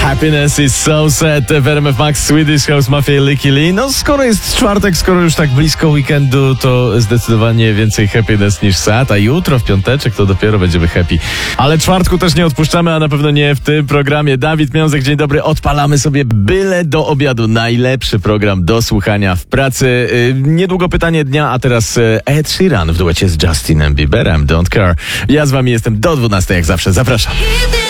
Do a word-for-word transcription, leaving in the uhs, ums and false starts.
Happiness is so sad w R M F Max, Swedish House Mafia, Lykke Li. No skoro jest czwartek, skoro już tak blisko weekendu, to zdecydowanie więcej happiness niż sad, a jutro w piąteczek to dopiero będziemy happy. Ale czwartku też nie odpuszczamy, a na pewno nie w tym programie. Dawid Miązek, dzień dobry, odpalamy sobie byle do obiadu. Najlepszy program do słuchania w pracy. Yy, niedługo pytanie dnia, a teraz yy, Ed Sheeran w duecie z Justinem Bieberem, Don't Care. Ja z wami jestem do dwunastej jak zawsze, zapraszam.